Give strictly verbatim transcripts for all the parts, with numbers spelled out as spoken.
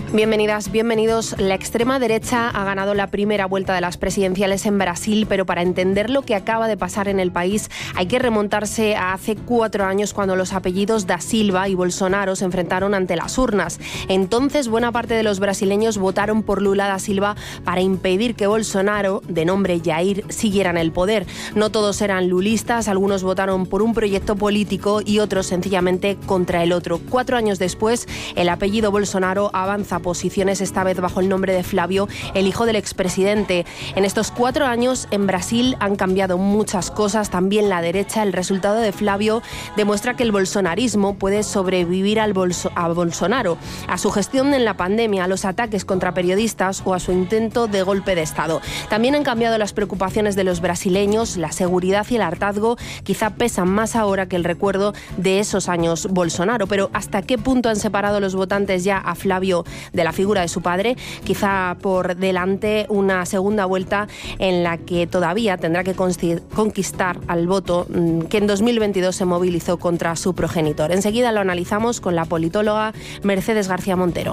Bienvenidas, bienvenidos. La extrema derecha ha ganado la primera vuelta de las presidenciales en Brasil, pero para entender lo que acaba de pasar en el país hay que remontarse a hace cuatro años cuando los apellidos Da Silva y Bolsonaro se enfrentaron ante las urnas. Entonces, buena parte de los brasileños votaron por Lula da Silva para impedir que Bolsonaro, de nombre Jair, siguiera en el poder. No todos eran lulistas, algunos votaron por un proyecto político y otros sencillamente contra el otro. Cuatro años después, el apellido Bolsonaro avanza posiciones, esta vez bajo el nombre de Flavio, el hijo del expresidente. En estos cuatro años en Brasil han cambiado muchas cosas, también la derecha. El resultado de Flavio demuestra que el bolsonarismo puede sobrevivir al Bolso- a Bolsonaro, a su gestión en la pandemia, a los ataques contra periodistas o a su intento de golpe de Estado. También han cambiado las preocupaciones de los brasileños, la seguridad y el hartazgo quizá pesan más ahora que el recuerdo de esos años Bolsonaro. Pero ¿hasta qué punto han separado los votantes ya a Flavio de la figura de su padre? Quizá por delante una segunda vuelta en la que todavía tendrá que conquistar al voto que en dos mil veintidós se movilizó contra su progenitor. Enseguida lo analizamos con la politóloga Mercedes García Montero.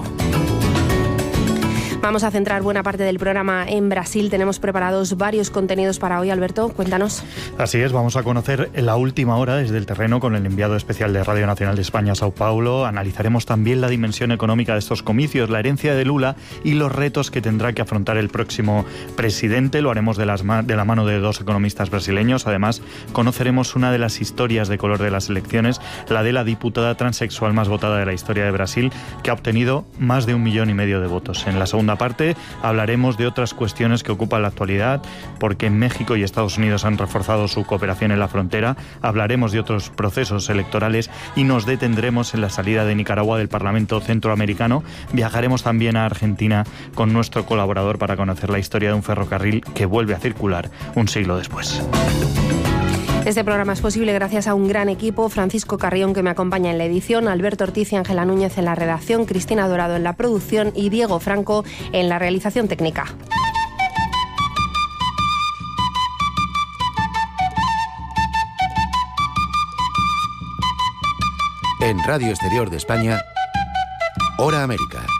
Vamos a centrar buena parte del programa en Brasil. Tenemos preparados varios contenidos para hoy. Alberto, cuéntanos. Así es, vamos a conocer la última hora desde el terreno con el enviado especial de Radio Nacional de España, Sao Paulo. Analizaremos también la dimensión económica de estos comicios, la herencia de Lula y los retos que tendrá que afrontar el próximo presidente. Lo haremos de, las ma- de la mano de dos economistas brasileños. Además, conoceremos una de las historias de color de las elecciones, la de la diputada transexual más votada de la historia de Brasil, que ha obtenido más de un millón y medio de votos. En la segunda parte hablaremos de otras cuestiones que ocupan la actualidad, porque México y Estados Unidos han reforzado su cooperación en la frontera. Hablaremos de otros procesos electorales y nos detendremos en la salida de Nicaragua del Parlamento Centroamericano. Viajaremos también a Argentina con nuestro colaborador para conocer la historia de un ferrocarril que vuelve a circular un siglo después. Este programa es posible gracias a un gran equipo: Francisco Carrión, que me acompaña en la edición, Alberto Ortiz y Ángela Núñez en la redacción, Cristina Dorado en la producción y Diego Franco en la realización técnica. En Radio Exterior de España, Hora América.